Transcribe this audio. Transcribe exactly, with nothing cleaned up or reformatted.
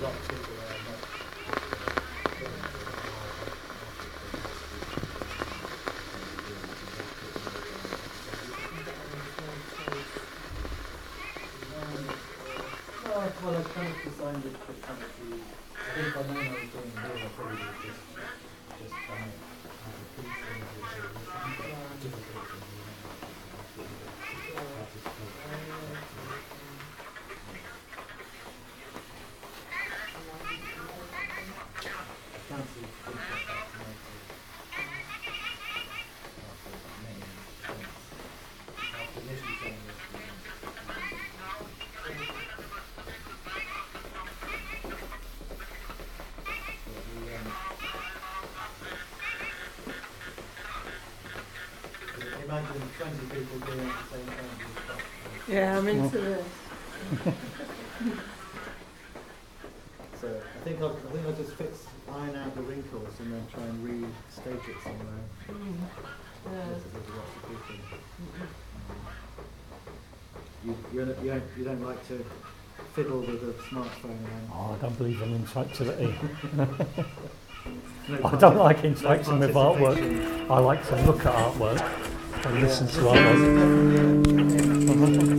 Well, I kind of designed it to kind of be, I think by now I was doing more, I probably would have just, just done it as a piece and as a difficult thing, you know, I fancy things like that to make it, after many things, after initially saying this, imagine twenty people doing it at the same time. Yeah, I'm into this. So I think I'll, I think I'll just fix, iron out the wrinkles and then try and restage it somewhere. Mm. Yeah. There's, there's lots of people. You, you, don't, you, don't, you don't like to fiddle with a smartphone around? Oh, I don't believe in interactivity. No I don't like no interacting with artwork. participation. I like to look at artwork and Yeah, listen to this is artwork. definitely a-